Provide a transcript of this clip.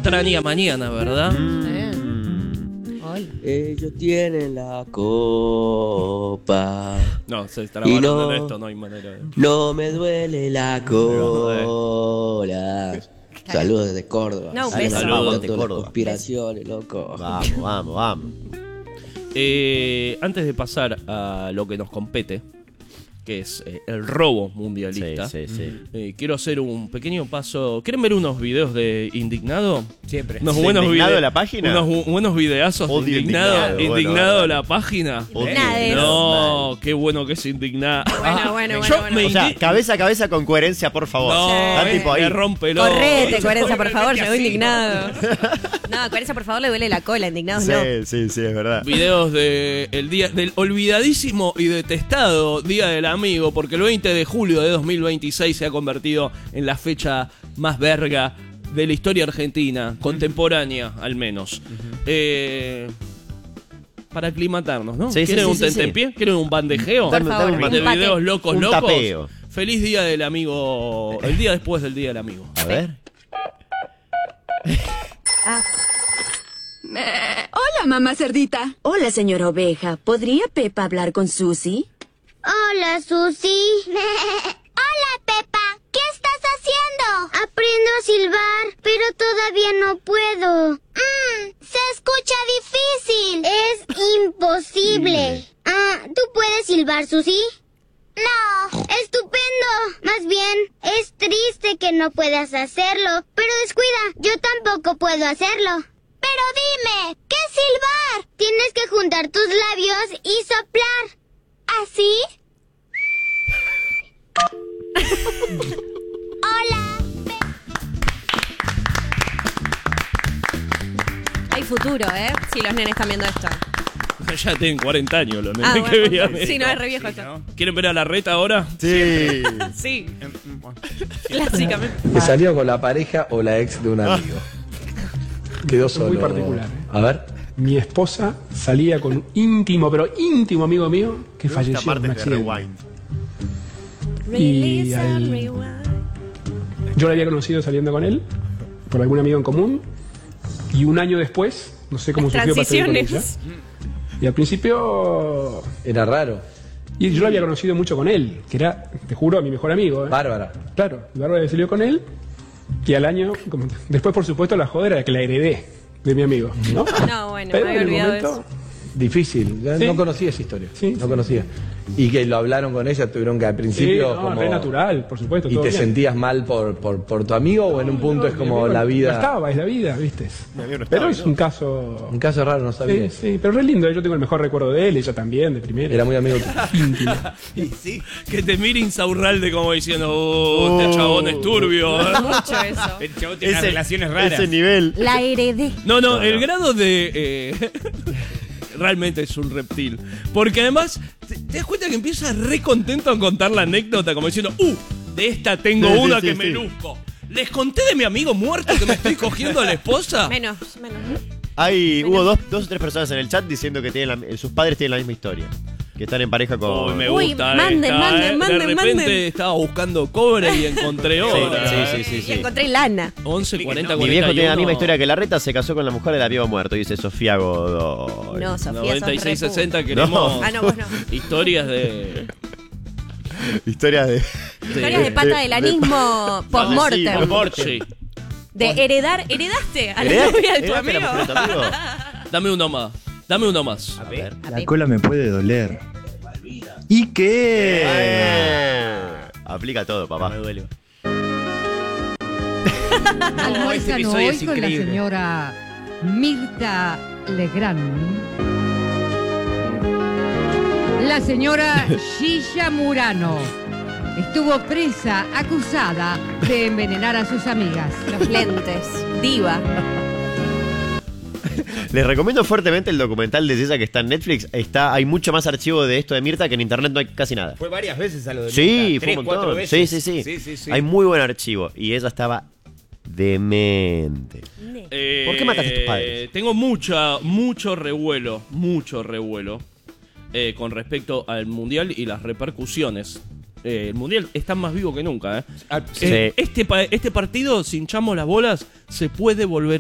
extraña mañana, ¿verdad? Ellos tienen la copa. No, se estará hablando de esto, no hay manera. No me duele la cola. Saludos desde Córdoba. No, saludos de Córdoba. Conspiraciones, loco. Vamos. Antes de pasar a lo que nos compete, que es el robo mundialista, Sí. quiero hacer un pequeño paso. ¿Quieren ver unos videos de Indignado? Siempre. Unos ¿De buenos Indignado videos, la página? unos buenos videazos de Odio Indignado. Indignado, Indignado bueno. la página. Nada de eso. No, qué bueno que es Indignado. Bueno. Me O sea, cabeza a cabeza con coherencia, por favor. No, Está tipo ahí. me rompe lo. Correte, coherencia, por favor, llegó indignado. No, coherencia, por favor, le duele la cola, indignados no. Sí, es verdad. Videos del olvidadísimo y detestado Día del Amigo, porque el 20 de julio de 2026 se ha convertido en la fecha más verga de la historia argentina, contemporánea al menos. Para aclimatarnos, ¿no? Sí, ¿Quieren un sí. tentempié? ¿Quieren un bandejeo? Por favor, de un pate. videos locos. Un tapeo. Feliz Día del Amigo, el día después del Día del Amigo. A ver. Hola, mamá cerdita. Hola, señora oveja. ¿Podría Pepa hablar con Susie? Hola, Susi. Hola, Pepa. ¿Qué estás haciendo? Aprendo a silbar, pero todavía no puedo. Se escucha difícil. Es imposible. ¿Tú puedes silbar, Susi? No. Estupendo. Más bien, es triste que no puedas hacerlo. Pero descuida, yo tampoco puedo hacerlo. Pero dime, ¿qué es silbar? Tienes que juntar tus labios y soplar. ¿Así? Hola. Hay futuro, si los nenes están viendo esto. Ya tienen 40 años los nenes que veían Sí, esto. no, es re viejo esto. ¿Quieren ver a la reta ahora? Sí. Sí, clásicamente. Que salió con la pareja o la ex de un amigo. Quedó solo. Muy particular. A ver. Mi esposa salía con un íntimo, pero íntimo amigo mío que falleció Esta en un parte de accidente. Rewind. Y yo la había conocido saliendo con él por algún amigo en común y un año después, no sé cómo surgió para salir con ella. Y al principio Era raro. y yo lo había conocido mucho con él, que era, te juro, mi mejor amigo. Bárbara. Claro, Bárbara salió con él y al año, después por supuesto la joda era que la heredé de mi amigo, ¿no? No, bueno, Pero me había en el olvidado de momento, eso. Difícil. Sí. No conocía esa historia. Sí, no sí. conocía. Y que lo hablaron con ella, tuvieron que al Sí, principio. no, como... re natural, por supuesto. ¿Y todo te bien. sentías mal por tu amigo o en un punto es mi como amigo la vida? No estaba, es la vida, ¿viste? Mi amigo no Pero estaba, es ¿no? un caso. Un caso raro, no sabía. Sí, sí, pero re lindo. Yo tengo el mejor recuerdo de él, ella también, de primera. Era muy amigo. íntimo. Que te mire Insaurralde como diciendo, este chabón es turbio. Mucho eso. El chavo tiene unas relaciones raras. Ese nivel. La heredé. No, el grado de... realmente es un reptil. Porque además, te das cuenta que empieza re contento a contar la anécdota, como diciendo, de esta tengo Sí, una sí, que sí, me sí. luzco. ¿Les conté de mi amigo muerto que me estoy cogiendo a la esposa? Menos. Hubo dos o tres personas en el chat diciendo que sus padres tienen la misma historia. Que están en pareja con... Uy, me Uy, gusta manden, esta, manden, De repente manden. estaba buscando cobre y encontré obra. Sí. Y encontré lana. 11, 40, Mi viejo tiene la 41. misma historia que la reta, se casó con la mujer del amigo muerto, dice Sofía Godoy. No, Sofía, 96, sos 60 queremos No. Ah, no, vos no. historias de... Historias de... Historias de pata de lanismo post-mortem. Sí. De heredar. ¿Heredaste a la ¿Heredaste? novia de tu ¿Heredaste a la amigo? mujer de tu amigo? Dame uno más. A ver. La cola me puede doler. ¿Y qué? Aplica todo, papá. Me duele. Almuerzan episodio hoy es con la increíble. señora Mirta Legrand. La señora Shisha Murano estuvo presa, acusada de envenenar a sus amigas. Los lentes. Diva. Les recomiendo fuertemente el documental de César que está en Netflix. Hay mucho más archivo de esto de Mirta que en internet no hay casi nada. Fue varias veces a lo de Sí, Mirta. fue un 3, 4 montón. veces. Sí. Hay muy buen archivo. Y ella estaba demente. ¿Por qué mataste a tus padres? Tengo mucho revuelo con respecto al Mundial y las repercusiones. El Mundial está más vivo que nunca. Sí. Este partido, si hinchamos las bolas, se puede volver